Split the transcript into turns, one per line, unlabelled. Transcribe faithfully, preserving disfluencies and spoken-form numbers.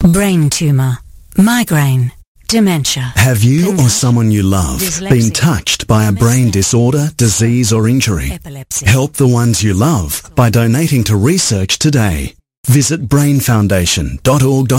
brain tumor, migraine, dementia.
Have you or someone you love been touched by a brain disorder, disease or injury?
Epilepsy.
Help the ones you love by donating to research today. Visit brain foundation dot org dot